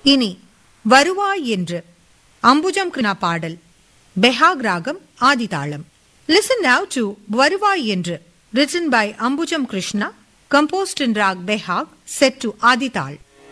இனி வருவாய் என்று அம்புஜம் கிருஷ்ணா பாடல் பெஹாக் ராகம் ஆதிதாளம். Listen now to வருவாய் என்று written by Ambujam Krishna, composed in rag Behag, set to Adithal.